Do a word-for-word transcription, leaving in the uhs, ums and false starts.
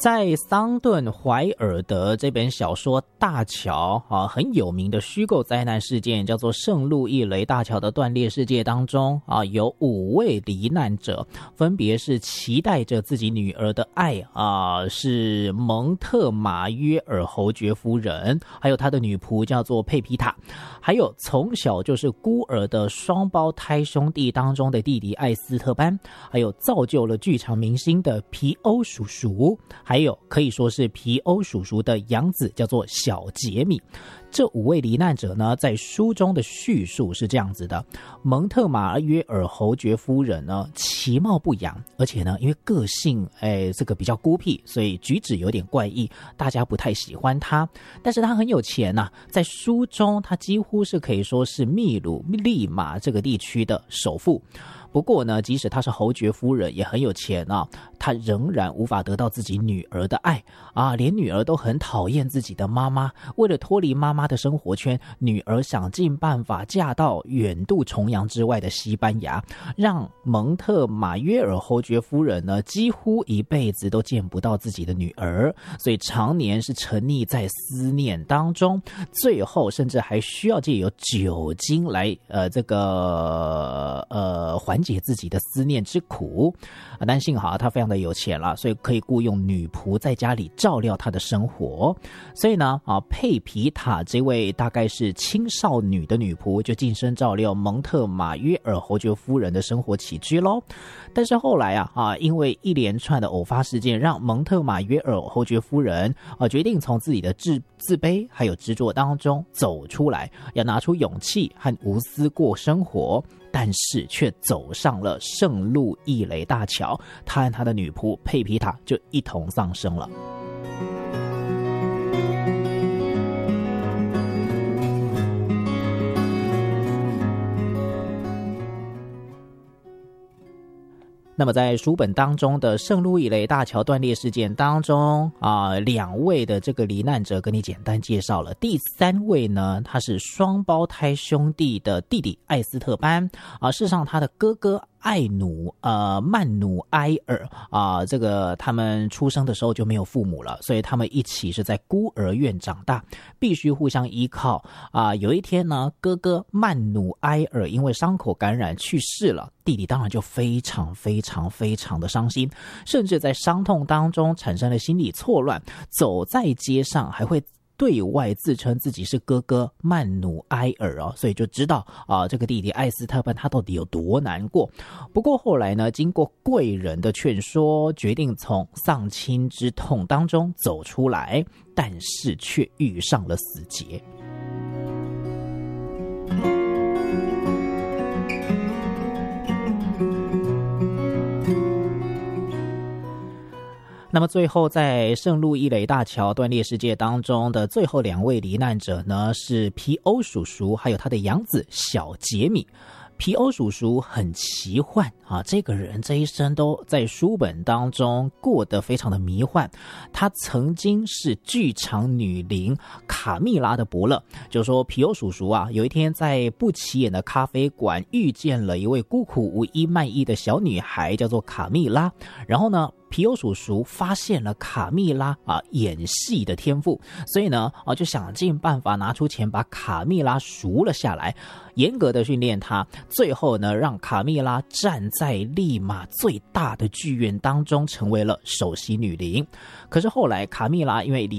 在桑顿怀尔德这本小说《大桥》啊，很有名的虚构灾难事件叫做圣路易雷大桥的断裂事件当中啊，有五位罹难者，分别是期待着自己女儿的爱啊，是蒙特马约尔侯爵夫人，还有他的女仆叫做佩皮塔，还有从小就是孤儿的双胞胎兄弟当中的弟弟艾斯特班，还有造就了剧场明星的皮欧叔叔，还有可以说是皮欧叔叔的养子叫做小杰米。这五位罹难者呢，在书中的叙述是这样子的：蒙特马约尔侯爵夫人呢，其貌不扬，而且呢，因为个性哎这个比较孤僻，所以举止有点怪异，大家不太喜欢她。但是她很有钱呐、啊，在书中她几乎是可以说是秘鲁利马这个地区的首富。不过呢，即使她是侯爵夫人，也很有钱啊，她仍然无法得到自己女儿的爱啊，连女儿都很讨厌自己的妈妈。为了脱离妈妈的生活圈，女儿想尽办法嫁到远渡重洋之外的西班牙，让蒙特马约尔侯爵夫人呢，几乎一辈子都见不到自己的女儿，所以常年是沉溺在思念当中，最后甚至还需要借由酒精来呃这个呃缓解自己的思念之苦。但幸好他非常的有钱了，所以可以雇佣女仆在家里照料他的生活。所以呢啊，佩皮塔这位大概是青少女的女仆就晋升照料蒙特马约尔侯爵夫人的生活起居咯。但是后来啊啊，因为一连串的偶发事件，让蒙特马约尔侯爵夫人啊决定从自己的自自卑还有执着当中走出来，要拿出勇气和无私过生活。但是却走上了圣路易雷大桥，他和他的女仆佩皮塔就一同丧生了。那么在书本当中的圣路易雷大桥断裂事件当中啊，两位的这个罹难者跟你简单介绍了。第三位呢，他是双胞胎兄弟的弟弟艾斯特班啊，事实上他的哥哥艾努呃曼努埃尔啊，这个他们出生的时候就没有父母了，所以他们一起是在孤儿院长大，必须互相依靠啊。有一天呢，哥哥曼努埃尔因为伤口感染去世了，弟弟当然就非常非常非常的伤心，甚至在伤痛当中产生了心理错乱，走在街上还会对外自称自己是哥哥曼努埃尔哦，所以就知道啊、呃，这个弟弟艾斯特班他到底有多难过。不过后来呢，经过贵人的劝说，决定从丧亲之痛当中走出来，但是却遇上了死劫。那么最后在圣路易雷大桥断裂事件当中的最后两位罹难者呢，是皮欧叔叔还有他的养子小杰米。皮欧叔叔很奇幻啊，这个人这一生都在书本当中过得非常的迷幻。他曾经是剧场女伶卡蜜拉的伯乐，就是说皮欧叔叔啊，有一天在不起眼的咖啡馆遇见了一位孤苦无依卖艺的小女孩，叫做卡蜜拉。然后呢，皮欧叔叔发现了卡蜜拉啊演戏的天赋，所以呢啊就想尽办法拿出钱把卡蜜拉赎了下来，严格的训练她，最后呢让卡蜜拉站在利马最大的剧院当中，成为了首席女伶。可是后来卡蜜拉因为